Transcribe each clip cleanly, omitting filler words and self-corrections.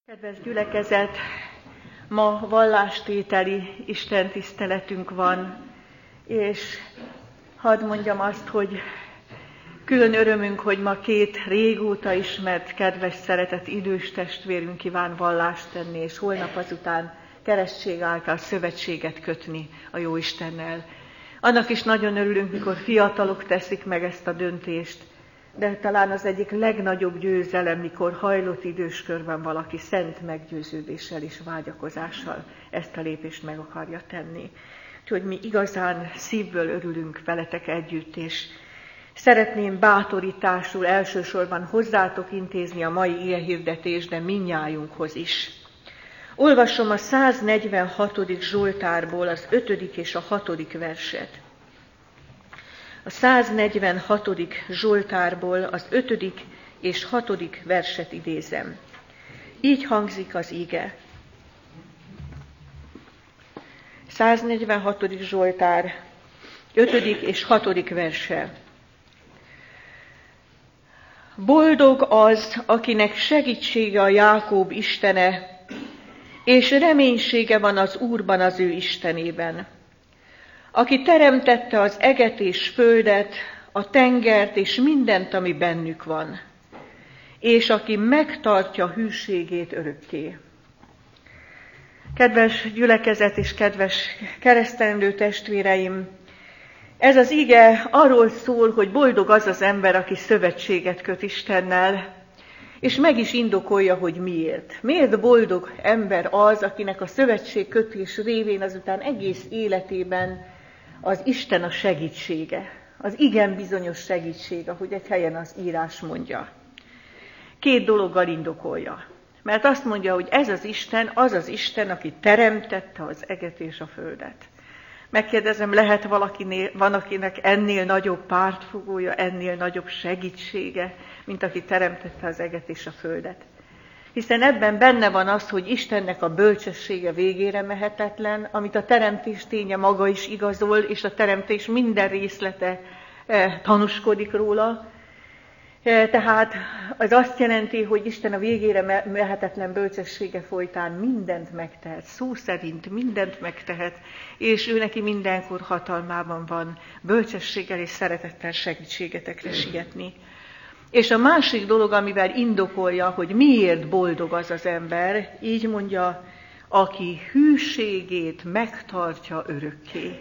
Kedves gyülekezet, ma vallástételi istentiszteletünk van, és hadd mondjam azt, hogy külön örömünk, hogy ma két régóta ismert, kedves, szeretett idős testvérünk kíván vallást tenni, és holnap azután keresztség által szövetséget kötni a Jóistennel. Annak is nagyon örülünk, mikor fiatalok teszik meg ezt a döntést, de talán az egyik legnagyobb győzelem, mikor hajlott időskörben valaki szent meggyőződéssel és vágyakozással ezt a lépést meg akarja tenni. Úgyhogy mi igazán szívből örülünk veletek együtt, és szeretném bátorításul elsősorban hozzátok intézni a mai igehirdetést, de mindnyájunkhoz is. Olvasom a 146. Zsoltárból az 5. és a 6. verset. A 146. Zsoltárból az 5. és 6. verset idézem. Így hangzik az ige. 146. Zsoltár, 5. és 6. verse. Boldog az, akinek segítsége a Jákób Istene, és reménysége van az Úrban, az ő Istenében, aki teremtette az eget és földet, a tengert és mindent, ami bennük van, és aki megtartja hűségét örökké. Kedves gyülekezet és kedves keresztelendő testvéreim, ez az ige arról szól, hogy boldog az az ember, aki szövetséget köt Istennel, és meg is indokolja, hogy miért. Miért boldog ember az, akinek a szövetségkötés révén azután egész életében az Isten a segítsége, az igen bizonyos segítség, ahogy egy helyen az írás mondja. Két dologgal indokolja. Mert azt mondja, hogy ez az az Isten, aki teremtette az eget és a földet. Megkérdezem, lehet van akinek ennél nagyobb pártfogója, ennél nagyobb segítsége, mint aki teremtette az eget és a földet. Hiszen ebben benne van az, hogy Istennek a bölcsessége végére mehetetlen, amit a teremtés ténye maga is igazol, és a teremtés minden részlete tanúskodik róla. Tehát az azt jelenti, hogy Isten a végére mehetetlen bölcsessége folytán mindent megtehet, szó szerint mindent megtehet, és ő neki mindenkor hatalmában van bölcsességgel és szeretettel segítségetekre sietni. És a másik dolog, amivel indokolja, hogy miért boldog az az ember, így mondja, aki hűségét megtartja örökké.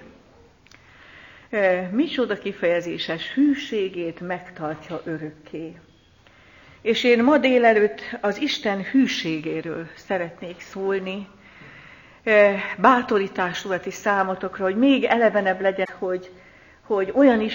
Micsoda kifejezéses, hűségét megtartja örökké. És én ma délelőtt az Isten hűségéről szeretnék szólni, bátorításulat is számotokra, hogy még elevenebb legyen, hogy olyan